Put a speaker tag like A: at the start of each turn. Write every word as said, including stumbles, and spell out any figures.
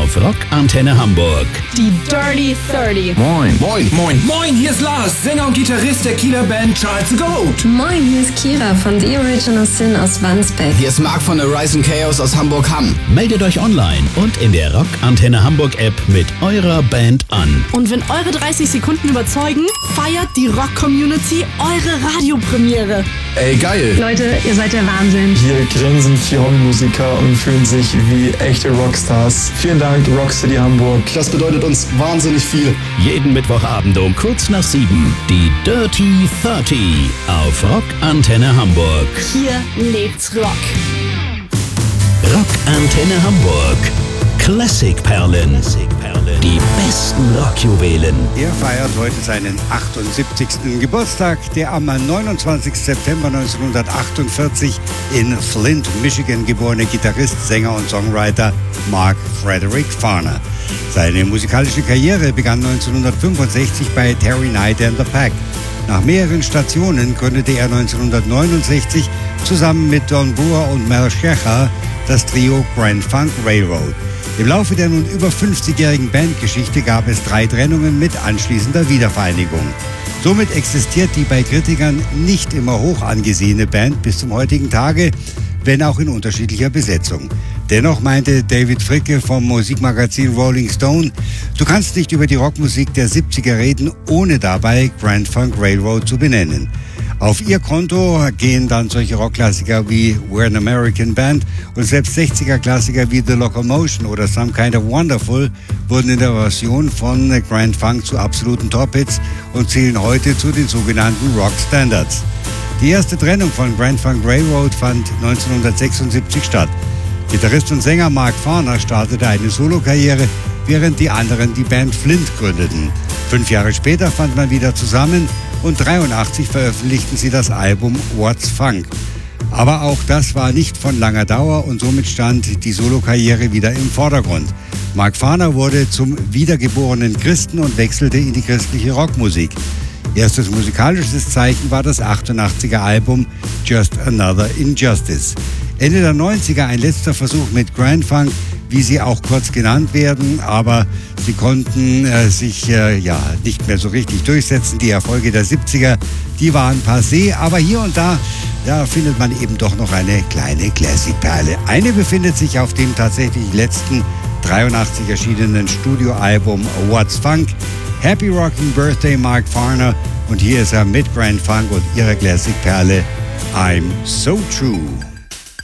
A: auf Rock Antenne Hamburg.
B: Die Dirty dreißig.
C: Moin.
D: Moin. Moin. Moin, hier ist Lars, Sänger und Gitarrist der Kieler Band Charles the Goat.
E: Moin, hier ist Kira von The Original Sin aus Wandsbek.
C: Hier ist Marc von der Rise and Chaos aus Hamburg-Hamm.
A: Meldet euch online und in der Rock Antenne Hamburg App mit eurer Band an.
B: Und wenn eure dreißig Sekunden überzeugen, feiert die Rock-Community eure Radiopremiere.
D: Ey, geil.
E: Leute, ihr seid der Wahnsinn.
F: Hier grinsen vier Hobbymusiker und fühlen sich wie echte Rockstars. Vielen Dank, Rockcity Hamburg.
G: Das bedeutet uns wahnsinnig viel.
A: Jeden Mittwochabend um kurz nach sieben. Die Dirty dreißig auf Rock Antenne Hamburg.
B: Hier lebt's Rock.
A: Rock Antenne Hamburg. Klassikperlen. Die besten Rockjuwelen.
H: Er feiert heute seinen achtundsiebzigsten Geburtstag, der am neunundzwanzigsten September neunzehnhundertachtundvierzig in Flint, Michigan geborene Gitarrist, Sänger und Songwriter Mark Frederick Farner. Seine musikalische Karriere begann neunzehnhundertfünfundsechzig bei Terry Knight and the Pack. Nach mehreren Stationen gründete er neunzehnhundertneunundsechzig zusammen mit Don Brewer und Mel Shecher das Trio Grand Funk Railroad. Im Laufe der nun über fünfzigjährigen Bandgeschichte gab es drei Trennungen mit anschließender Wiedervereinigung. Somit existiert die bei Kritikern nicht immer hoch angesehene Band bis zum heutigen Tage, wenn auch in unterschiedlicher Besetzung. Dennoch meinte David Fricke vom Musikmagazin Rolling Stone, du kannst nicht über die Rockmusik der siebziger reden, ohne dabei Grand Funk Railroad zu benennen. Auf ihr Konto gehen dann solche Rockklassiker wie We're an American Band und selbst sechziger-Klassiker wie The Locomotion oder Some Kind of Wonderful wurden in der Version von Grand Funk zu absoluten Top-Hits und zählen heute zu den sogenannten Rock Standards. Die erste Trennung von Grand Funk Railroad fand neunzehnhundertsechsundsiebzig statt. Gitarrist und Sänger Mark Farner startete eine Solokarriere, während die anderen die Band Flint gründeten. Fünf Jahre später fand man wieder zusammen und neunzehnhundertdreiundachtzig veröffentlichten sie das Album What's Funk. Aber auch das war nicht von langer Dauer und somit stand die Solokarriere wieder im Vordergrund. Mark Farner wurde zum wiedergeborenen Christen und wechselte in die christliche Rockmusik. Erstes musikalisches Zeichen war das achtundachtziger Album Just Another Injustice. Ende der neunziger ein letzter Versuch mit Grand Funk, wie sie auch kurz genannt werden, aber sie konnten äh, sich äh, ja nicht mehr so richtig durchsetzen. Die Erfolge der siebziger, die waren passé, aber hier und da, da findet man eben doch noch eine kleine Classic-Perle. Eine befindet sich auf dem tatsächlich letzten dreiundachtzig erschienenen Studioalbum What's Funk. Happy Rockin' Birthday Mark Farner, und hier ist er mit Grand Funk und ihrer Classic-Perle I'm So True.